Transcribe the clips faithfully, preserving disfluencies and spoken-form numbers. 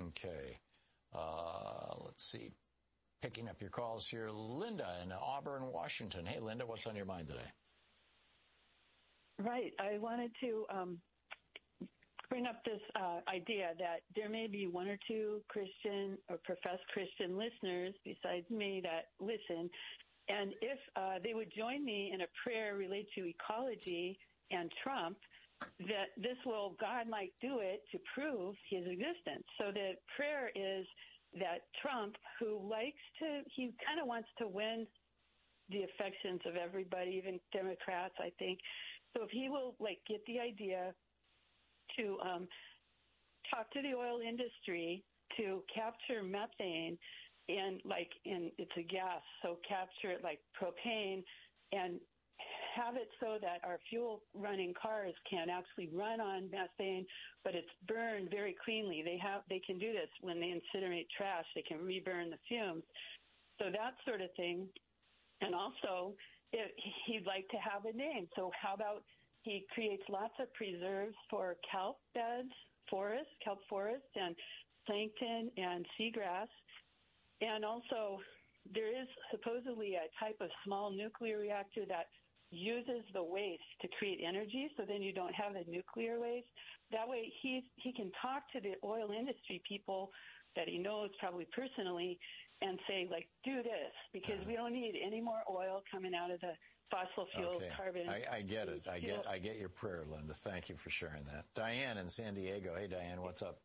Okay. Uh, let's see. Picking up your calls here. Linda in Auburn, Washington. Hey, Linda, what's on your mind today? Right. I wanted to um, bring up this uh, idea that there may be one or two Christian or professed Christian listeners besides me that listen. And if uh, they would join me in a prayer related to ecology and Trump, that this will, God might do it to prove his existence. So the prayer is that Trump, who likes to, he kind of wants to win the affections of everybody, even Democrats, I think. So if he will, like, get the idea to um, talk to the oil industry to capture methane and, like, in it's a gas, so capture it like propane and have it so that our fuel-running cars can actually run on methane, but it's burned very cleanly. They have, they can do this when they incinerate trash. They can reburn the fumes. So that sort of thing. And also, it, he'd like to have a name. So how about he creates lots of preserves for kelp beds, forests, kelp forests, and plankton and seagrass. And also, there is supposedly a type of small nuclear reactor that uses the waste to create energy, so then you don't have the nuclear waste. That way he he can talk to the oil industry people that he knows probably personally and say, like, do this, because we don't need any more oil coming out of the fossil fuel okay. carbon. I, I get it. I get I get your prayer, Linda. Thank you for sharing that. Diane in San Diego. Hey, Diane, what's up?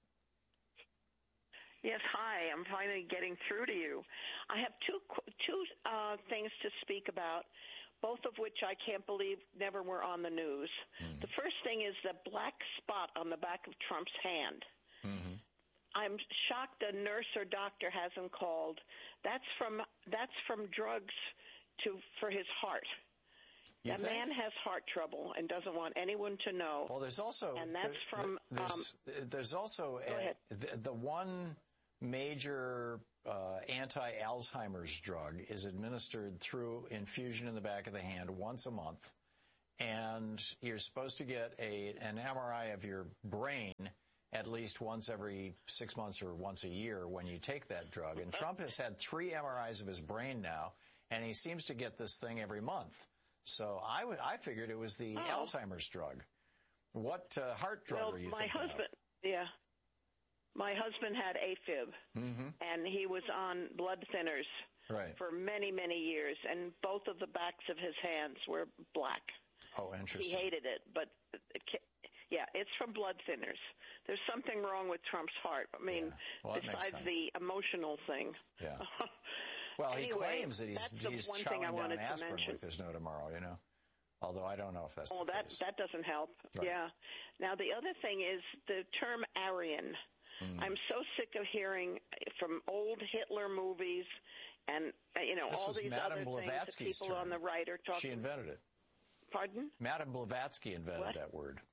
Yes, hi. I'm finally getting through to you. I have two two uh, things to speak about, both of which I can't believe never were on the news. Mm-hmm. The first thing is the black spot on the back of Trump's hand. Mm-hmm. I'm shocked a nurse or doctor hasn't called. That's from that's from drugs to for his heart. You that think? Man has heart trouble and doesn't want anyone to know. Well, there's also and that's there, from there's, um, there's also a, the, the one major uh, anti-Alzheimer's drug is administered through infusion in the back of the hand once a month, and you're supposed to get a an M R I of your brain at least once every six months or once a year when you take that drug. And Trump has had three M R Is of his brain now, and he seems to get this thing every month. So I, w- I figured it was the oh. Alzheimer's drug. What uh, heart drug well, are you my thinking husband, of? Yeah. My husband had AFib, mm-hmm. and he was on blood thinners right. for many, many years, and both of the backs of his hands were black. Oh, interesting. He hated it, but, it, yeah, it's from blood thinners. There's something wrong with Trump's heart. I mean, yeah. well, besides the emotional thing. Yeah. Well, anyway, he claims that he's, he's chowing down aspirin to like there's no tomorrow, you know. Although I don't know if that's oh, the that, case. that doesn't help. Right. Yeah. Now, the other thing is the term Aryan. Mm. I'm so sick of hearing from old Hitler movies and, you know, this all was these Madame other Blavatsky's things that people term. on the right are talking. She invented it. Pardon? Madame Blavatsky invented what? that word.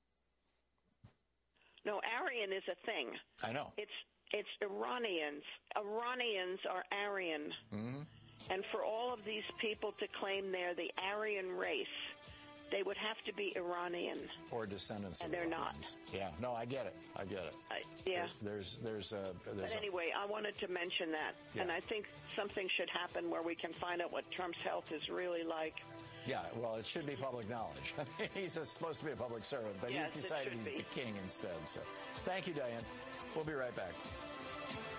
No, Aryan is a thing. I know. It's it's Iranians. Iranians are Aryan. Mm-hmm. And for all of these people to claim they're the Aryan race, they would have to be Iranian. Or descendants and of they're Iranians. not. Yeah, no, I get it. I get it. Uh, yeah. There's, there's, there's a... There's but anyway, a, I wanted to mention that. Yeah. And I think something should happen where we can find out what Trump's health is really like. Yeah, well, it should be public knowledge. He's a, supposed to be a public servant, but yes, he's decided he's be. the king instead. So thank you, Diane. We'll be right back.